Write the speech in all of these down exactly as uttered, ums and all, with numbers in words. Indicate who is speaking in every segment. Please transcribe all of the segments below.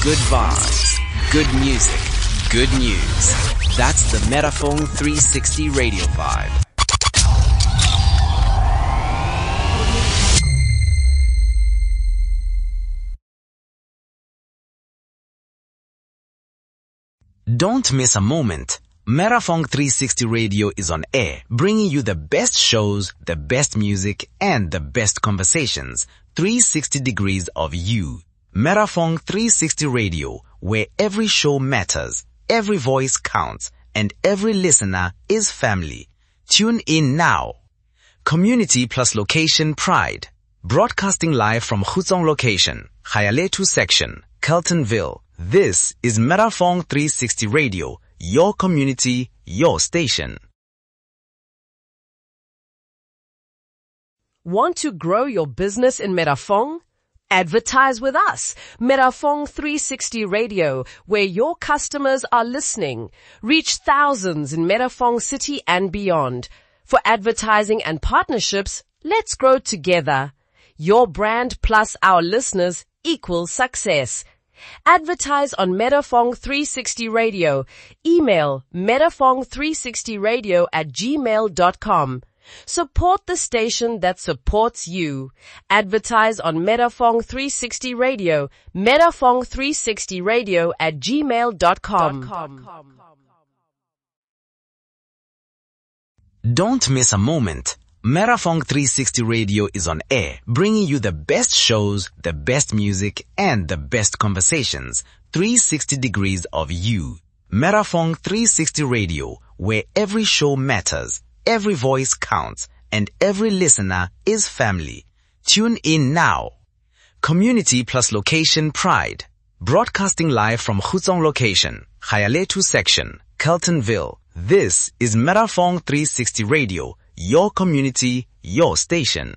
Speaker 1: Good vibes, good music, good news. That's the Metaphone three sixty Radio Vibe. Don't miss a moment. Metaphone three sixty Radio is on air, bringing you the best shows, the best music, and the best conversations. three sixty degrees of you. Metaphone three sixty Radio, where every show matters, every voice counts, and every listener is family. Tune in now. Community plus location pride. Broadcasting live from Khutsong location, Khayaletu section, Keltonville. This is Metaphone three sixty Radio, your community, your station.
Speaker 2: Want to grow your business in Metaphone? Advertise with us, Metaphone three sixty Radio, where your customers are listening. Reach thousands in Metaphone City and beyond. For advertising and partnerships, let's grow together. Your brand plus our listeners equals success. Advertise on Metaphone three sixty Radio. Email metaphone three sixty radio at gmail dot com. Support the station that supports you. Advertise on Metaphone three sixty Radio. Metaphone three sixty radio at gmail dot com.
Speaker 1: Don't miss a moment. Metaphone three sixty Radio is on air, bringing you the best shows, the best music, and the best conversations. three sixty degrees of you. Metaphone three sixty Radio, where every show matters, every voice counts, and every listener is family. Tune in now. Community plus location pride. Broadcasting live from Khutsong location, Khayaletu section, Keltonville. This is Metaphone three sixty Radio, your community, your station.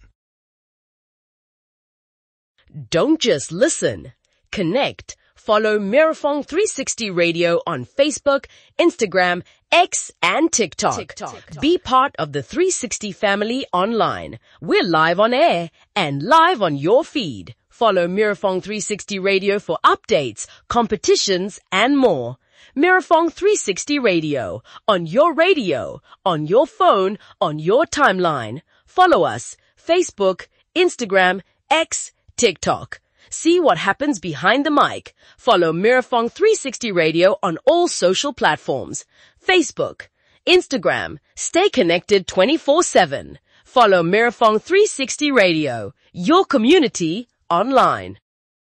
Speaker 2: Don't just listen. Connect. Follow Metaphone three sixty Radio on Facebook, Instagram, X, and TikTok. TikTok. Be part of the three sixty family online. We're live on air and live on your feed. Follow Metaphone three sixty Radio for updates, competitions, and more. Metaphone three sixty Radio, on your radio, on your phone, on your timeline. Follow us, Facebook, Instagram, X, TikTok. See what happens behind the mic. Follow Metaphone three sixty Radio on all social platforms. Facebook, Instagram. Stay connected twenty-four seven. Follow Metaphone three sixty Radio, your community online.